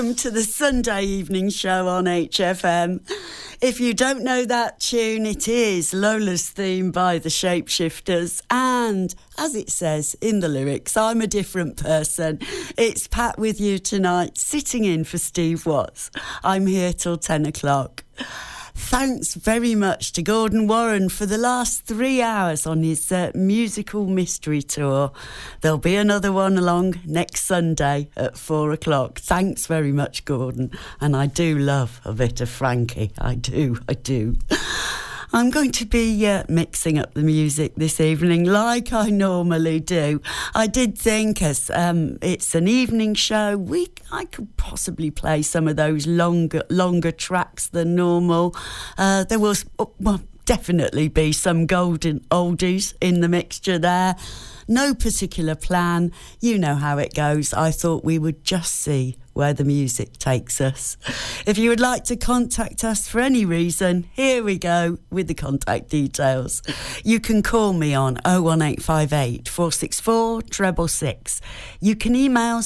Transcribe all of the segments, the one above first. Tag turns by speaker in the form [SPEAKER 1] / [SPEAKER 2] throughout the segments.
[SPEAKER 1] To the Sunday evening show on HFM. If you don't know that tune, it is Lola's Theme by the Shapeshifters, and as it says in the lyrics, I'm a different person. It's Pat with you tonight, sitting in for Steve Watts. I'm here till 10 o'clock. Thanks very much to Gordon Warren for the last 3 hours on his musical mystery tour. There'll be another one along next Sunday at 4 o'clock. Thanks very much, Gordon. And I do love a bit of Frankie. I do. I'm going to be mixing up the music this evening like I normally do. I did think, as it's an evening show, I could possibly play some of those longer tracks than normal. There will definitely be some golden oldies in the mixture there. No particular plan. You know how it goes. I thought we would just see where the music takes us. If you would like to contact us for any reason, here we go with the contact details. You can call me on 01858 464 666. You can email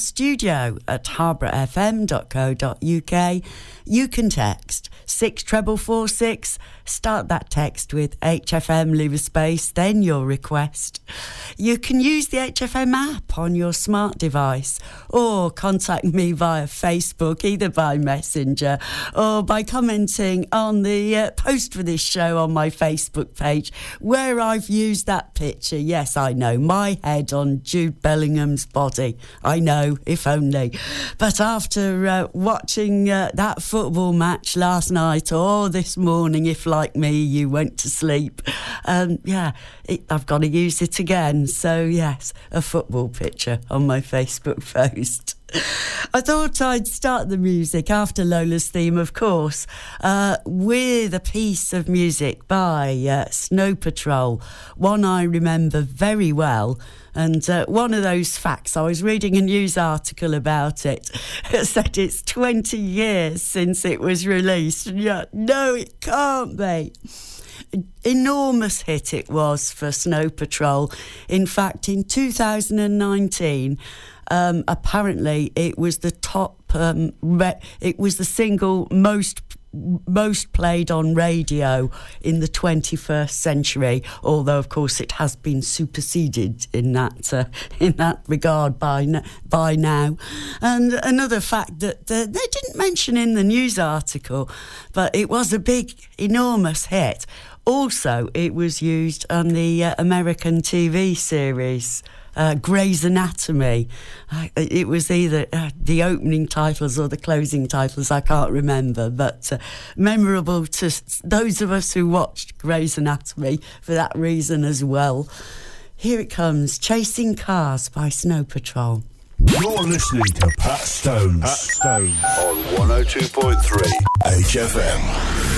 [SPEAKER 1] studio@harbourfm.co.uk. You can text 64446. Start that text with HFM, leave a space, then your request. You can use the HFM app on your smart device, or contact me via Facebook, either by Messenger or by commenting on the post for this show on my Facebook page, where I've used that picture. Yes, I know, my head on Jude Bellingham's body. I know, if only. But after watching that football match last night or this morning, if like me you went to sleep, I've got to use it again. So yes, a football picture on my Facebook post. I thought I'd start the music after Lola's Theme, of course, with a piece of music by Snow Patrol, one I remember very well. And one of those facts, I was reading a news article about it, it said it's 20 years since it was released. Yeah, no, it can't be. Enormous hit it was for Snow Patrol. In fact, in 2019, apparently it was the top, it was the single most played on radio in the 21st century, although of course it has been superseded in that regard by now. And another fact that they didn't mention in the news article, but it was a big, enormous hit. Also, it was used on the American TV series Grey's Anatomy. It was either the opening titles or the closing titles, I can't remember, but memorable to those of us who watched Grey's Anatomy for that reason as well. Here it comes, Chasing Cars by Snow Patrol.
[SPEAKER 2] You're listening to Pat Stones. On 102.3 HFM.